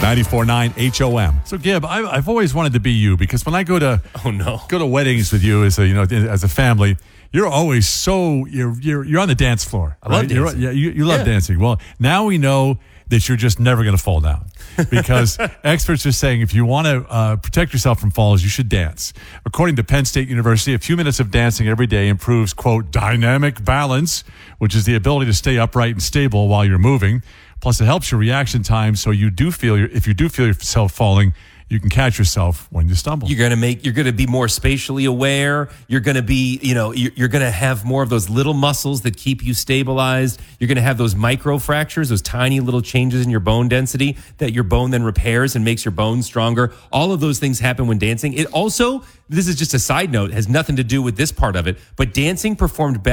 94.9 HOM. So, Gib, I've always wanted to be you because when I go to weddings with you as a family, you're always you're on the dance floor. I love dancing. You love dancing. Well, now we know that you're just never going to fall down because experts are saying if you want to protect yourself from falls, you should dance. According to Penn State University, a few minutes of dancing every day improves, quote, dynamic balance, which is the ability to stay upright and stable while you're moving. Plus, it helps your reaction time, so if you do feel yourself falling, you can catch yourself when you stumble. You're going to be more spatially aware. You're going to be, you're going to have more of those little muscles that keep you stabilized. You're going to have those micro fractures, those tiny little changes in your bone density that your bone then repairs and makes your bones stronger. All of those things happen when dancing. It also, this is just a side note, has nothing to do with this part of it, but dancing performed better